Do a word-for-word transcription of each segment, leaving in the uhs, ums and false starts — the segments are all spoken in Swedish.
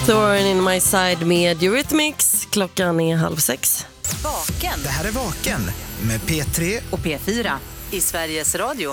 Thorn in my side med Eurythmics. Klockan är halv sex. Vaken. Det här är Vaken med P tre och P fyra i Sveriges Radio.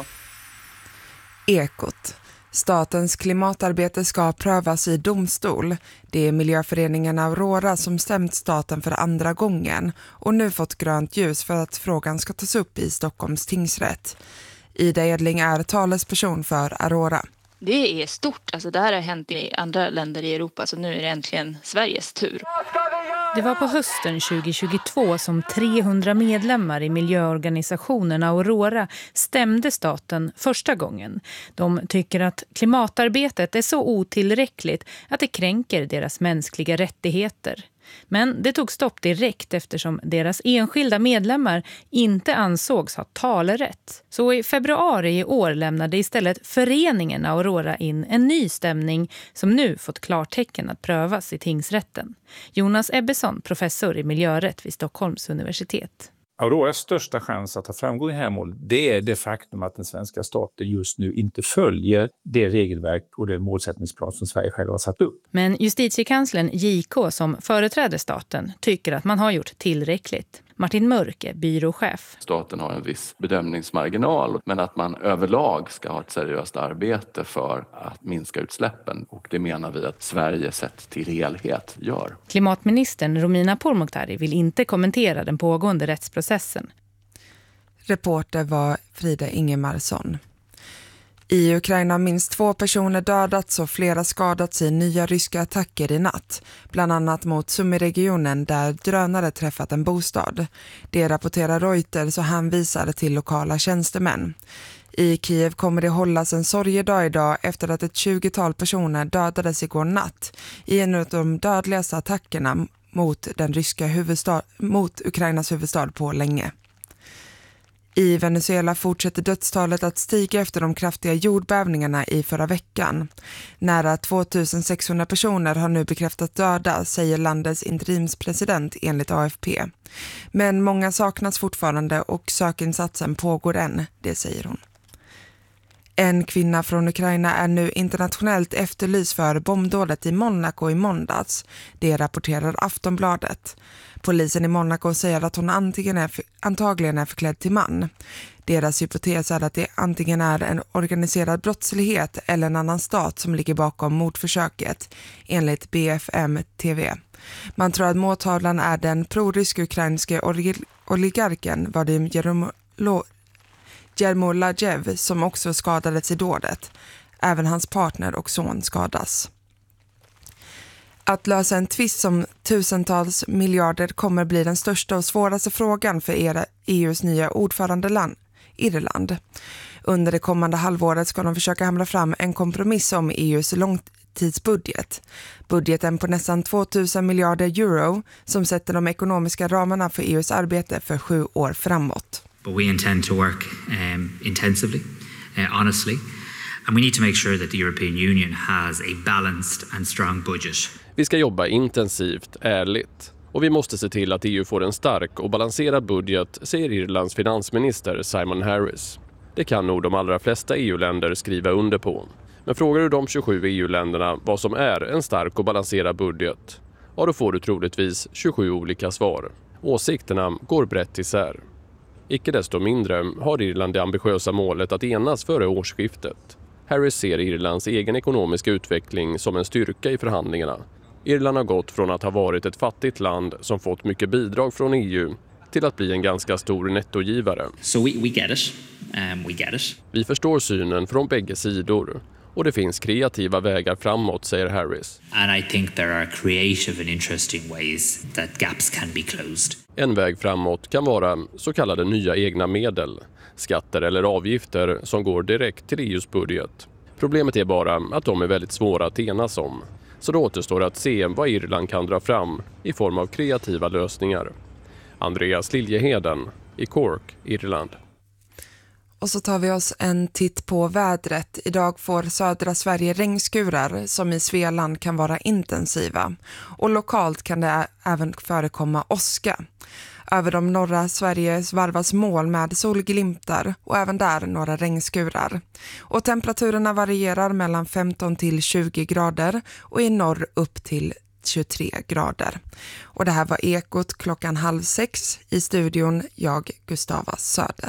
Ekot. Statens klimatarbete ska prövas i domstol. Det är miljöföreningen Aurora som stämt staten för andra gången och nu fått grönt ljus för att frågan ska tas upp i Stockholms tingsrätt. Ida Edling är talesperson för Aurora. Det är stort. Alltså det här har hänt i andra länder i Europa, så nu är det äntligen Sveriges tur. Det var på hösten tjugohundratjugotvå som trehundra medlemmar i miljöorganisationen Aurora stämde staten första gången. De tycker att klimatarbetet är så otillräckligt att det kränker deras mänskliga rättigheter. Men det tog stopp direkt eftersom deras enskilda medlemmar inte ansågs ha talerätt. Så i februari i år lämnade istället föreningen Aurora in en ny stämning som nu fått klartecken att prövas i tingsrätten. Jonas Ebbesson, professor i miljörätt vid Stockholms universitet. Auroras största chans att ta framgång i det här målet, det är det faktum att den svenska staten just nu inte följer det regelverk och det målsättningsplan som Sverige själv har satt upp. Men justitiekanslern J K som företräder staten tycker att man har gjort tillräckligt. Martin Mörk är byråchef. Staten har en viss bedömningsmarginal, men att man överlag ska ha ett seriöst arbete för att minska utsläppen. Och det menar vi att Sverige sett till helhet gör. Klimatministern Romina Pourmokhtari vill inte kommentera den pågående rättsprocessen. Reporter var Frida Ingemarsson. I Ukraina har minst två personer dödats och flera skadats i nya ryska attacker i natt. Bland annat mot Sumy-regionen där drönare träffat en bostad. Det rapporterar Reuters och hänvisar till lokala tjänstemän. I Kiev kommer det hållas en sorgedag idag efter att ett tjugotal personer dödades igår natt i en av de dödligaste attackerna mot, den ryska huvudstad, mot Ukrainas huvudstad på länge. I Venezuela fortsätter dödstalet att stiga efter de kraftiga jordbävningarna i förra veckan. Nära tvåtusensexhundra personer har nu bekräftat döda, säger landets interimspresident enligt A F P. Men många saknas fortfarande och sökinsatsen pågår än, det säger hon. En kvinna från Ukraina är nu internationellt efterlyst för bombdådet i Monaco i måndags. Det rapporterar Aftonbladet. Polisen i Monaco säger att hon antingen är, antagligen är förklädd till man. Deras hypotes är att det antingen är en organiserad brottslighet eller en annan stat som ligger bakom mordförsöket, enligt B F M T V. Man tror att måltavlan är den proryska ukrainska oligarken Vadim Jermolajev som också skadades i dådet. Även hans partner och son skadas. Att lösa en tvist om tusentals miljarder kommer bli den största och svåraste frågan för E U:s nya ordförandeland, Irland. Under det kommande halvåret ska de försöka hamra fram en kompromiss om E U:s långtidsbudget. Budgeten på nästan tvåtusen miljarder euro som sätter de ekonomiska ramarna för E U:s arbete för sju år framåt. But we intend to work um, intensively, uh, honestly, and we need to make sure that the European Union has a balanced and strong budget. Vi ska jobba intensivt, ärligt. Och vi måste se till att E U får en stark och balanserad budget, säger Irlands finansminister Simon Harris. Det kan nog de allra flesta E U-länder skriva under på. Men frågar du de tjugosju E U-länderna vad som är en stark och balanserad budget, ja då får du troligtvis tjugosju olika svar. Åsikterna går brett isär. Icke desto mindre har Irland det ambitiösa målet att enas före årsskiftet. Harris ser Irlands egen ekonomiska utveckling som en styrka i förhandlingarna. Irland har gått från att ha varit ett fattigt land som fått mycket bidrag från E U till att bli en ganska stor nettogivare. So we, we get it. Um, we get it. Vi förstår synen från bägge sidor och det finns kreativa vägar framåt, säger Harris. And I think there are creative and interesting ways that gaps can be closed. En väg framåt kan vara så kallade nya egna medel, skatter eller avgifter som går direkt till E U:s budget. Problemet är bara att de är väldigt svåra att enas om. Så det återstår att se vad Irland kan dra fram i form av kreativa lösningar. Andreas Liljeheden i Cork, Irland. Och så tar vi oss en titt på vädret. Idag får södra Sverige regnskurar som i Svealand kan vara intensiva. Och lokalt kan det även förekomma åska. Över de norra Sveriges varvas moln med solglimtar och även där några regnskurar. Och temperaturerna varierar mellan femton till tjugo grader och i norr upp till tjugotre grader. Och det här var Ekot klockan halv sex. I studion, jag, Gustava Söder.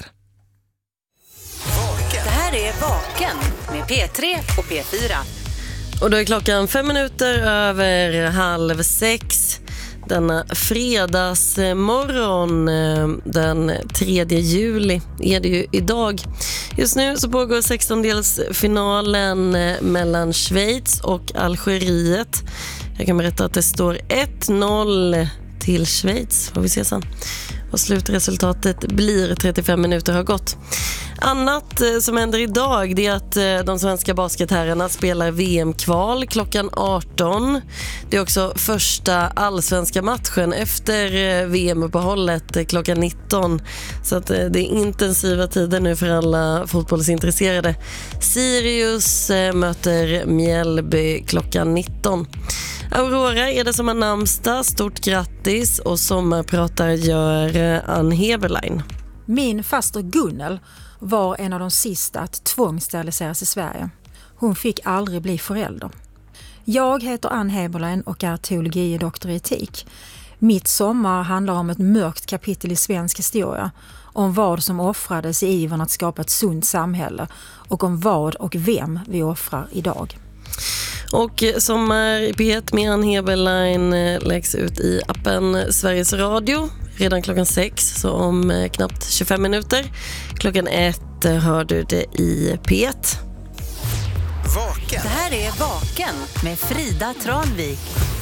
Det här är Vaken med P tre och P fyra. Och då är klockan fem minuter över halv sex. Denna fredagsmorgon den tredje juli är det ju idag. Just nu så pågår sextondelsfinalen mellan Schweiz och Algeriet. Jag kan berätta att det står ett noll till Schweiz. Får vi se sen vad slutresultatet blir. trettiofem minuter har gått. Annat som händer idag, det är att de svenska basketherrarna spelar V M-kval klockan arton. Det är också första allsvenska matchen efter V M-uppehållet klockan nitton. Så att det är intensiva tider nu för alla fotbollsintresserade. Sirius möter Mjällby klockan nitton. Aurora är det som har namnsdag. Stort grattis, och sommarpratar gör Ann Heberlein. Min faster Gunnel var en av de sista att tvångssteriliseras i Sverige. Hon fick aldrig bli förälder. Jag heter Ann Heberlein och är teologie doktor i etik. Mitt sommar handlar om ett mörkt kapitel i svensk historia. Om vad som offrades i ivern att skapa ett sunt samhälle. Och om vad och vem vi offrar idag. Och Sommar i P ett med Ann Heberlein läggs ut i appen Sveriges Radio redan klockan sex, så om knappt tjugofem minuter. Klockan ett hör du det i P ett. Vaken. Det här är Vaken med Frida Tranvik.